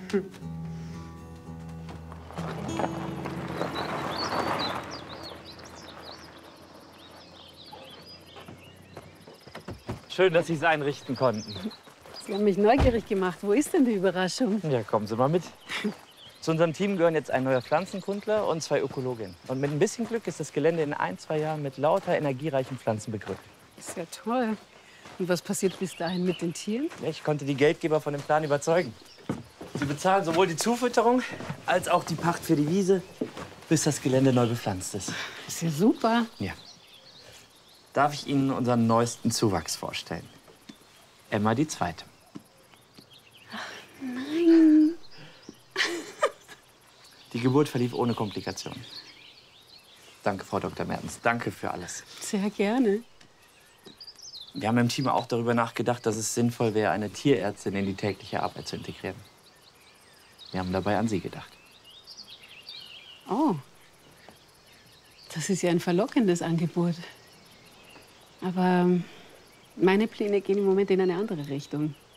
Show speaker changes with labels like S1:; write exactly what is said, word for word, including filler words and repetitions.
S1: Schön, dass Sie es einrichten konnten.
S2: Sie haben mich neugierig gemacht. Wo ist denn die Überraschung?
S1: Ja, kommen Sie mal mit. Zu unserem Team gehören jetzt ein neuer Pflanzenkundler und zwei Ökologinnen. Und mit ein bisschen Glück ist das Gelände in ein, zwei Jahren mit lauter energiereichen Pflanzen begrünt.
S2: Ist ja toll. Und was passiert bis dahin mit den Tieren?
S1: Ich konnte die Geldgeber von dem Plan überzeugen. Sie bezahlen sowohl die Zufütterung als auch die Pacht für die Wiese, bis das Gelände neu bepflanzt ist.
S2: Ist ja super.
S1: Ja. Darf ich Ihnen unseren neuesten Zuwachs vorstellen? Emma die Zweite.
S2: Nein.
S1: Die Geburt verlief ohne Komplikationen. Danke, Frau Doktor Mertens. Danke für alles.
S2: Sehr gerne.
S1: Wir haben im Team auch darüber nachgedacht, dass es sinnvoll wäre, eine Tierärztin in die tägliche Arbeit zu integrieren. Wir haben dabei an Sie gedacht.
S2: Oh. Das ist ja ein verlockendes Angebot. Aber meine Pläne gehen im Moment in eine andere Richtung.